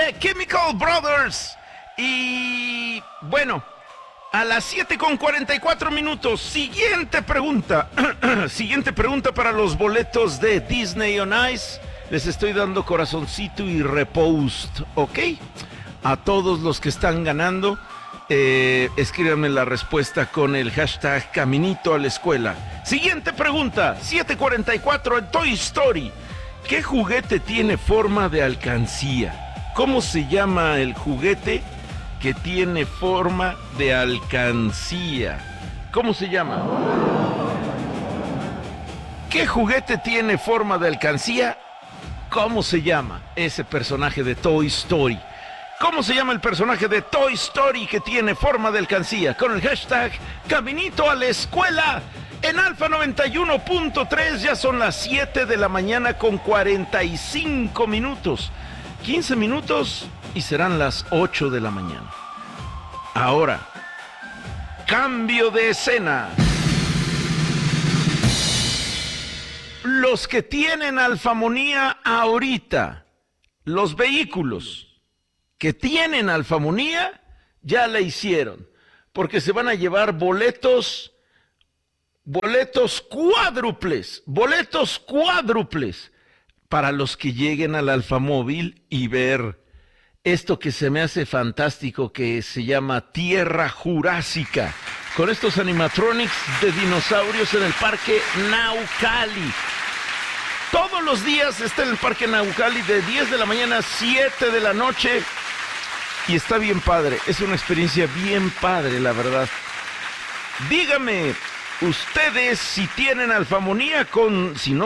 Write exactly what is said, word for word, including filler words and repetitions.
The Chemical Brothers. Y bueno, a las siete con cuarenta y cuatro minutos, siguiente pregunta. Siguiente pregunta para los boletos de Disney on Ice. Les estoy dando corazoncito y repost, ¿ok? A todos los que están ganando, eh, escríbanme la respuesta con el hashtag Caminito a la Escuela. Siguiente pregunta, siete cuarenta y cuatro en Toy Story. ¿Qué juguete tiene forma de alcancía? ¿Cómo se llama el juguete que tiene forma de alcancía? ¿Cómo se llama? ¿Qué juguete tiene forma de alcancía? ¿Cómo se llama ese personaje de Toy Story? ¿Cómo se llama el personaje de Toy Story que tiene forma de alcancía? Con el hashtag Caminito a la Escuela. En Alfa noventa y uno punto tres ya son las siete de la mañana con cuarenta y cinco minutos. quince minutos y serán las ocho de la mañana. Ahora, cambio de escena. Los que tienen alfamonía ahorita, los vehículos que tienen alfamonía, ya la hicieron, porque se van a llevar boletos, boletos cuádruples, boletos cuádruples, para los que lleguen al Alfamóvil y ver esto que se me hace fantástico, que se llama Tierra Jurásica, con estos animatronics de dinosaurios en el Parque Naucali. Todos los días está en el Parque Naucali de diez de la mañana a siete de la noche. Y está bien padre, es una experiencia bien padre, la verdad. Dígame, ustedes si tienen alfamonía con, si no